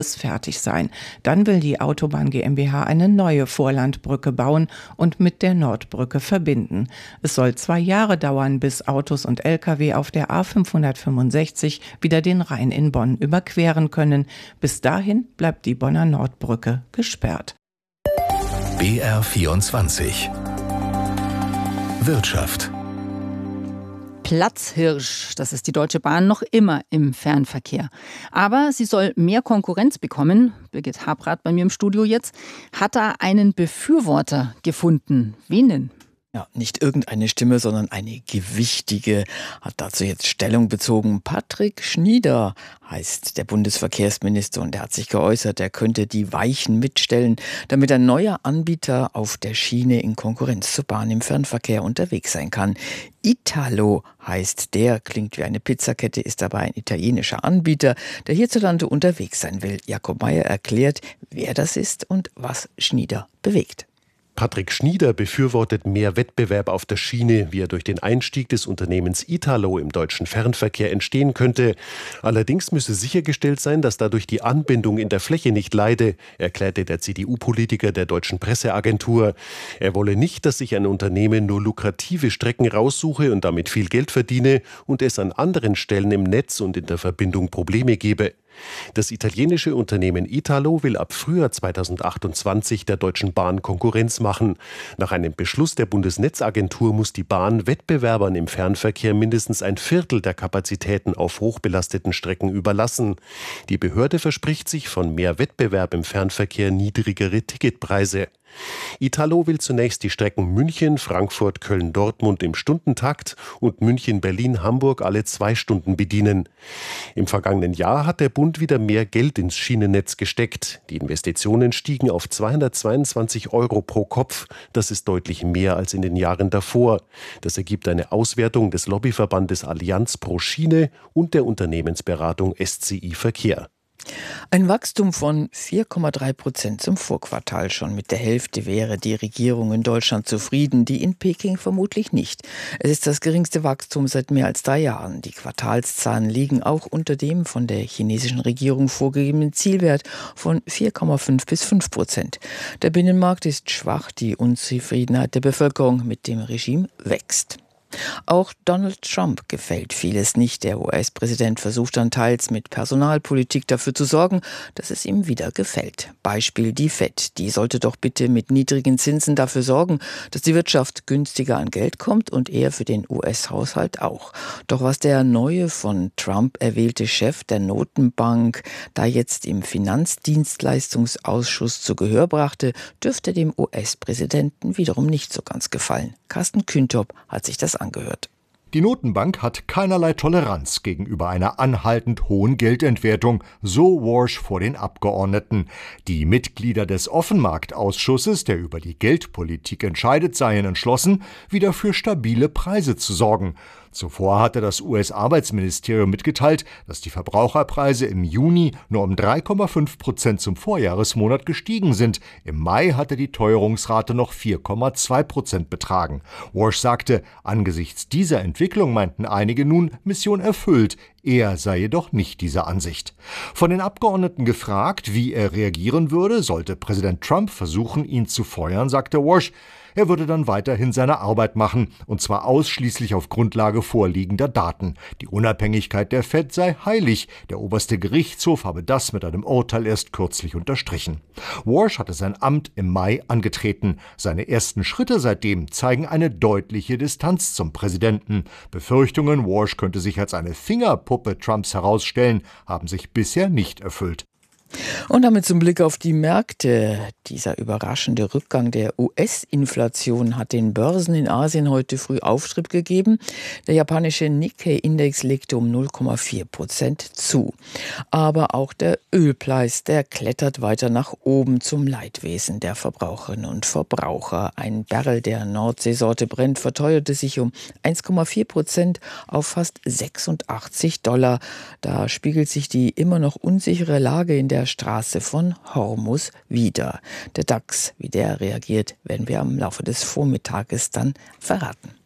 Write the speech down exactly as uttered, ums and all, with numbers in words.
fertig sein. Dann will die Autobahn GmbH eine neue Vorlandbrücke bauen und mit der Nordbrücke verbinden. Es soll zwei Jahre dauern, bis Autos und Lkw auf der A fünfhundertfünfundsechzig wieder den Rhein in Bonn überqueren können. Bis dahin bleibt die Bonner Nordbrücke gesperrt. B R vierundzwanzig Wirtschaft. Platzhirsch, das ist die Deutsche Bahn noch immer im Fernverkehr. Aber sie soll mehr Konkurrenz bekommen. Birgit Habrath bei mir im Studio jetzt. Hat da einen Befürworter gefunden. Wen denn? Ja, nicht irgendeine Stimme, sondern eine gewichtige, hat dazu jetzt Stellung bezogen. Patrick Schnieder heißt der Bundesverkehrsminister und er hat sich geäußert, er könnte die Weichen mitstellen, damit ein neuer Anbieter auf der Schiene in Konkurrenz zur Bahn im Fernverkehr unterwegs sein kann. Italo heißt der, klingt wie eine Pizzakette, ist aber ein italienischer Anbieter, der hierzulande unterwegs sein will. Jakob Meyer erklärt, wer das ist und was Schnieder bewegt. Patrick Schnieder befürwortet mehr Wettbewerb auf der Schiene, wie er durch den Einstieg des Unternehmens Italo im deutschen Fernverkehr entstehen könnte. Allerdings müsse sichergestellt sein, dass dadurch die Anbindung in der Fläche nicht leide, erklärte der C D U-Politiker der deutschen Presseagentur. Er wolle nicht, dass sich ein Unternehmen nur lukrative Strecken raussuche und damit viel Geld verdiene und es an anderen Stellen im Netz und in der Verbindung Probleme gebe. Das italienische Unternehmen Italo will ab Frühjahr zweitausendachtundzwanzig der Deutschen Bahn Konkurrenz machen. Nach einem Beschluss der Bundesnetzagentur muss die Bahn Wettbewerbern im Fernverkehr mindestens ein Viertel der Kapazitäten auf hochbelasteten Strecken überlassen. Die Behörde verspricht sich von mehr Wettbewerb im Fernverkehr niedrigere Ticketpreise. Italo will zunächst die Strecken München, Frankfurt, Köln, Dortmund im Stundentakt und München, Berlin, Hamburg alle zwei Stunden bedienen. Im vergangenen Jahr hat der Bund wieder mehr Geld ins Schienennetz gesteckt. Die Investitionen stiegen auf zweihundertzweiundzwanzig Euro pro Kopf. Das ist deutlich mehr als in den Jahren davor. Das ergibt eine Auswertung des Lobbyverbandes Allianz pro Schiene und der Unternehmensberatung S C I Verkehr. Ein Wachstum von vier Komma drei Prozent zum Vorquartal. Schon mit der Hälfte wäre die Regierung in Deutschland zufrieden, die in Peking vermutlich nicht. Es ist das geringste Wachstum seit mehr als drei Jahren. Die Quartalszahlen liegen auch unter dem von der chinesischen Regierung vorgegebenen Zielwert von vier Komma fünf bis fünf Prozent. Der Binnenmarkt ist schwach, die Unzufriedenheit der Bevölkerung mit dem Regime wächst. Auch Donald Trump gefällt vieles nicht. Der U S-Präsident versucht dann teils mit Personalpolitik dafür zu sorgen, dass es ihm wieder gefällt. Beispiel die Fed. Die sollte doch bitte mit niedrigen Zinsen dafür sorgen, dass die Wirtschaft günstiger an Geld kommt und eher für den U S-Haushalt auch. Doch was der neue von Trump erwählte Chef der Notenbank da jetzt im Finanzdienstleistungsausschuss zu Gehör brachte, dürfte dem U S-Präsidenten wiederum nicht so ganz gefallen. Carsten Küntop hat sich das angehört. Die Notenbank hat keinerlei Toleranz gegenüber einer anhaltend hohen Geldentwertung, so Warsh vor den Abgeordneten. Die Mitglieder des Offenmarktausschusses, der über die Geldpolitik entscheidet, seien entschlossen, wieder für stabile Preise zu sorgen. Zuvor hatte das U S-Arbeitsministerium mitgeteilt, dass die Verbraucherpreise im Juni nur um drei Komma fünf Prozent zum Vorjahresmonat gestiegen sind. Im Mai hatte die Teuerungsrate noch vier Komma zwei Prozent betragen. Warsh sagte, angesichts dieser Entwicklung meinten einige nun, Mission erfüllt. Er sei jedoch nicht dieser Ansicht. Von den Abgeordneten gefragt, wie er reagieren würde, sollte Präsident Trump versuchen, ihn zu feuern, sagte Warsh. Er würde dann weiterhin seine Arbeit machen, und zwar ausschließlich auf Grundlage vorliegender Daten. Die Unabhängigkeit der Fed sei heilig. Der oberste Gerichtshof habe das mit einem Urteil erst kürzlich unterstrichen. Warsh hatte sein Amt im Mai angetreten. Seine ersten Schritte seitdem zeigen eine deutliche Distanz zum Präsidenten. Befürchtungen, Warsh könnte sich als eine Fingerpuppe Trumps herausstellen, haben sich bisher nicht erfüllt. Und damit zum Blick auf die Märkte. Dieser überraschende Rückgang der U S-Inflation hat den Börsen in Asien heute früh Auftrieb gegeben. Der japanische Nikkei-Index legte um null Komma vier Prozent zu. Aber auch der Ölpreis, der klettert weiter nach oben zum Leidwesen der Verbraucherinnen und Verbraucher. Ein Barrel der Nordseesorte Brent verteuerte sich um eins Komma vier Prozent auf fast sechsundachtzig Dollar. Da spiegelt sich die immer noch unsichere Lage in der Straße von Hormuz wieder. Der DAX, wie der reagiert, werden wir am Laufe des Vormittages dann verraten.